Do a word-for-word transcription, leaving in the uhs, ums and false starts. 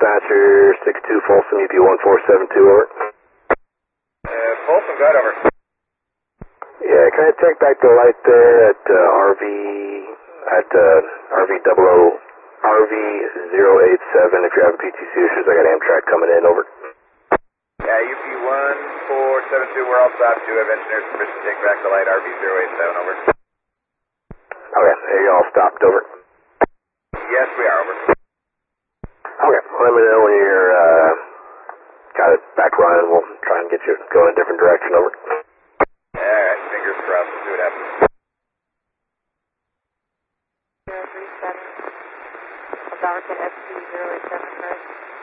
dispatcher, six two Folsom, U P one four seven two, over. Uh, Folsom, go ahead, over. Yeah, can I take back the light there at uh, R V, at uh, R V double O, R V zero eight seven, if you're having P T C issues, I got Amtrak coming in, over. Yeah, U P one four seven two, we're all stopped. Do have engineers permission to take back the light, R V zero eight seven, over. Okay, are you all stopped, over? Yes, we are, over. Okay, well, let me know when you're, uh, got it back running. We'll try and get you going a different direction, over. Alright, fingers crossed. We'll see what happens. zero three seven, Algonquin S P zero eight seven, correct?